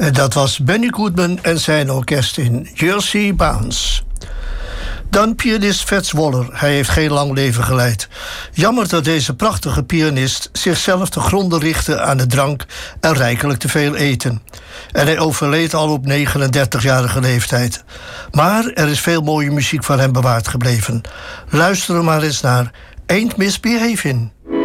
Dat was Benny Goodman en zijn orkest in Jersey Bounce. Dan pianist Fats Waller. Hij heeft geen lang leven geleid. Jammer dat deze prachtige pianist zichzelf te gronden richtte aan de drank en rijkelijk te veel eten. En hij overleed al op 39-jarige leeftijd. Maar er is veel mooie muziek van hem bewaard gebleven. Luister er maar eens naar Ain't Misbehavin'.